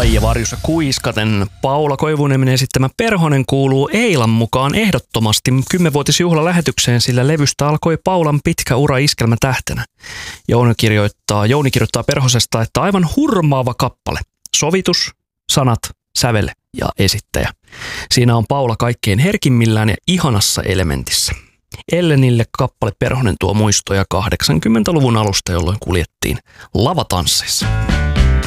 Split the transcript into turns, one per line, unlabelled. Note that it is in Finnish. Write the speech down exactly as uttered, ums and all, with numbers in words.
Ai ja varjussa kuiskaten Paula Koivuniemen esittämä Perhonen kuuluu Eilan mukaan ehdottomasti kymmenvuotisjuhlalähetykseen, sillä levystä alkoi Paulan pitkä ura iskelmätähtenä. Jouni kirjoittaa, Jouni kirjoittaa Perhosesta, että aivan hurmaava kappale. Sovitus, sanat, sävel ja esittäjä. Siinä on Paula kaikkein herkimmillään ja ihanassa elementissä. Ellenille kappale Perhonen tuo muistoja kahdeksankymmentäluvun alusta, jolloin kuljettiin lavatansseissa.